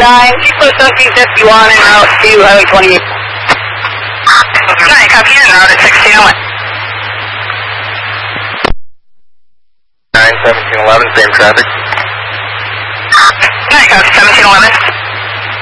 1751 en route to Highway 28. Hi, copy in, route at 1611. 91711, same traffic. Hi, copy 1711.